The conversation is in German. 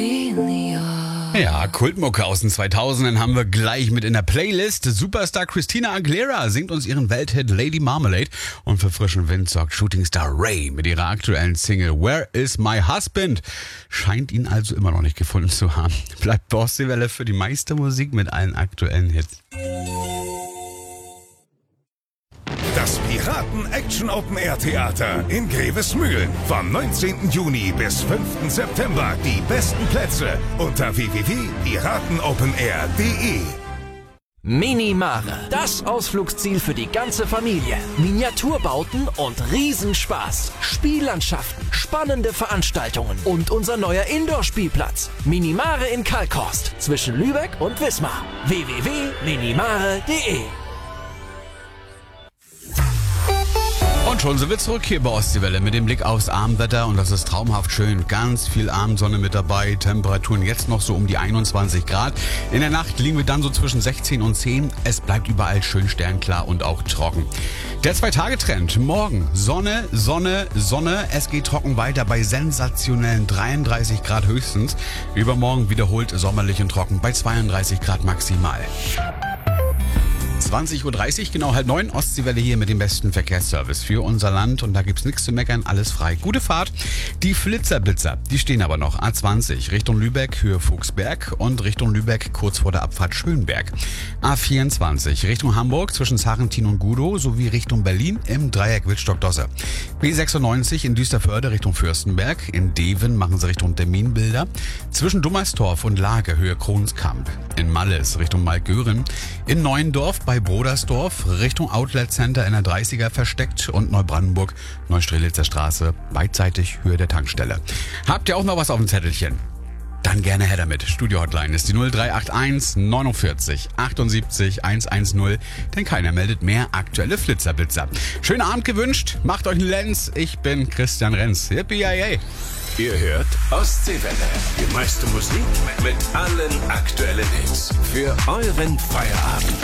Ja, Kultmucke aus den 2000ern haben wir gleich mit in der Playlist. Superstar Christina Aguilera singt uns ihren Welthit Lady Marmalade und für frischen Wind sorgt Shootingstar Ray mit ihrer aktuellen Single Where Is My Husband? Scheint ihn also immer noch nicht gefunden zu haben. Bleibt bei Ostseewelle für die meiste Musik mit allen aktuellen Hits. Das Piraten-Action-Open-Air-Theater in Grevesmühlen. Vom 19. Juni bis 5. September. Die besten Plätze unter www.piratenopenair.de. Minimare, das Ausflugsziel für die ganze Familie. Miniaturbauten und Riesenspaß. Spiellandschaften, spannende Veranstaltungen und unser neuer Indoor-Spielplatz. Minimare in Kalkhorst zwischen Lübeck und Wismar. www.minimare.de. Und schon sind wir zurück hier bei Ostseewelle mit dem Blick aufs Abendwetter und das ist traumhaft schön. Ganz viel Abendsonne mit dabei, Temperaturen jetzt noch so um die 21 Grad. In der Nacht liegen wir dann so zwischen 16 und 10. Es bleibt überall schön sternklar und auch trocken. Der 2-Tage-Trend. Morgen Sonne, Sonne, Sonne. Es geht trocken weiter bei sensationellen 33 Grad höchstens. Übermorgen wiederholt sommerlich und trocken bei 32 Grad maximal. 20.30 Uhr, genau 8:30, Ostseewelle hier mit dem besten Verkehrsservice für unser Land und da gibt's nichts zu meckern, alles frei. Gute Fahrt. Die Flitzer-Blitzer, die stehen aber noch. A20 Richtung Lübeck, Höhe Fuchsberg und Richtung Lübeck kurz vor der Abfahrt Schönberg. A24 Richtung Hamburg zwischen Sarrentin und Gudow sowie Richtung Berlin im Dreieck Wittstock-Dosse. B96 in Düsterförde Richtung Fürstenberg. In Deven machen sie Richtung Terminbilder. Zwischen Dummerstorf und Lage Höhe Kronskamp. In Malles Richtung Malgören. In Neuendorf bei Brodersdorf Richtung Outlet Center in der 30er versteckt und Neubrandenburg, Neustrelitzer Straße, beidseitig Höhe der Tankstelle. Habt ihr auch noch was auf dem Zettelchen? Dann gerne her damit. Studio-Hotline ist die 0381 49 78 110, denn keiner meldet mehr aktuelle Flitzerblitzer. Schönen Abend gewünscht, macht euch einen Lenz. Ich bin Christian Renz. Yippie-yay. Ihr hört Ostseewelle. Die meiste Musik mit allen aktuellen Hits. Für euren Feierabend.